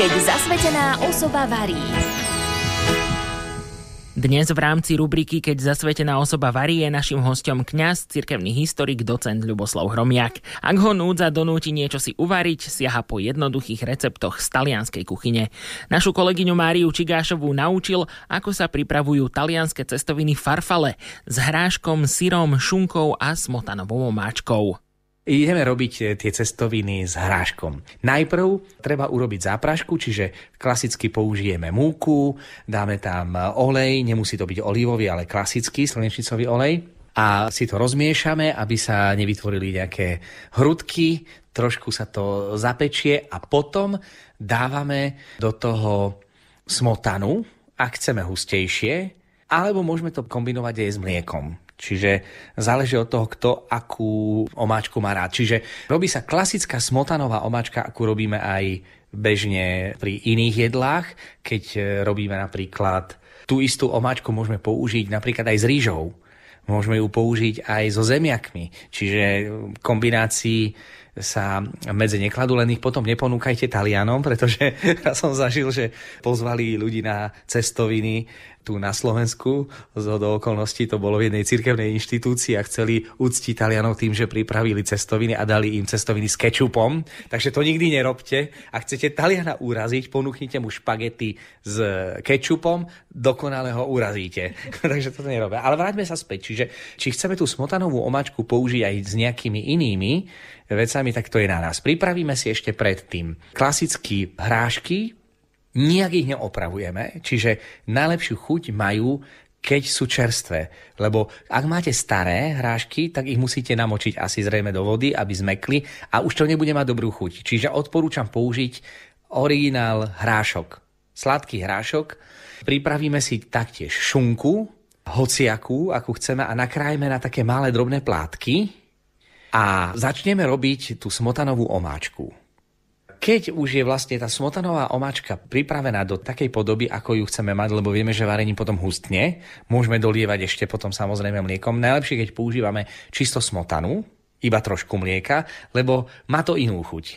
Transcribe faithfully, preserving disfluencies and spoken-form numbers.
Keď zasvetená osoba varí. Dnes v rámci rubriky Keď zasvetená osoba varí je naším hosťom kňaz, cirkevný historik, docent Ľuboslav Hromiak. Ak ho núdza donúti niečo si uvariť, siaha po jednoduchých receptoch z talianskej kuchyne. Našu kolegyňu Máriu Čigášovú naučil, ako sa pripravujú talianske cestoviny farfale s hráškom, syrom, šunkou a smotanovou omáčkou. Ideme robiť tie cestoviny s hráškom. Najprv treba urobiť záprašku, čiže klasicky použijeme múku, dáme tam olej, nemusí to byť olivový, ale klasický slnečnicový olej. A si to rozmiešame, aby sa nevytvorili nejaké hrudky, trošku sa to zapečie a potom dávame do toho smotanu, ak chceme hustejšie, alebo môžeme to kombinovať aj s mliekom. Čiže záleží od toho, kto akú omáčku má rád. Čiže robí sa klasická smotanová omáčka, akú robíme aj bežne pri iných jedlách. Keď robíme napríklad tú istú omáčku, môžeme použiť napríklad aj s rýžou. Môžeme ju použiť aj so zemiakmi. Čiže kombinácii sa medze nekladú, len ich potom neponúkajte Talianom, pretože ja som zažil, že pozvali ľudí na cestoviny tu na Slovensku. Zhodou okolností to bolo v jednej cirkevnej inštitúcii a chceli uctiť Talianov tým, že pripravili cestoviny a dali im cestoviny s kečupom. Takže to nikdy nerobte. Ak chcete Taliana uraziť, ponúknite mu špagety s kečupom, dokonale ho urazíte. Takže to nerobia. Ale vráťme sa späť. Čiže či chceme tú smotanovú omáčku použiť aj s nejakými inými vecami, tak to je na nás. Pripravíme si ešte predtým klasické hrášky, nijak ich neopravujeme, čiže najlepšiu chuť majú, keď sú čerstvé. Lebo ak máte staré hrášky, tak ich musíte namočiť asi zrejme do vody, aby zmekli a už to nebude mať dobrú chuť. Čiže odporúčam použiť originál hrášok, sladký hrášok. Pripravíme si taktiež šunku, hociakú, akú chceme a nakrájeme na také malé drobné plátky a začneme robiť tú smotanovú omáčku. Keď už je vlastne tá smotanová omáčka pripravená do takej podoby, ako ju chceme mať, lebo vieme, že varením potom hustne, môžeme dolievať ešte potom samozrejme mliekom. Najlepšie, keď používame čisto smotanu, iba trošku mlieka, lebo má to inú chuť.